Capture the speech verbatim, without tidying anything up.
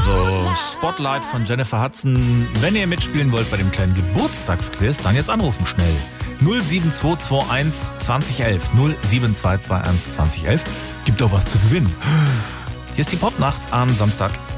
Also Spotlight von Jennifer Hudson. Wenn ihr mitspielen wollt bei dem kleinen Geburtstagsquiz, dann jetzt anrufen schnell. null sieben zwei zwei eins zwanzig elf. null sieben zwei zwei eins zwanzig elf. Gibt doch was zu gewinnen. Hier ist die Popnacht am Samstag.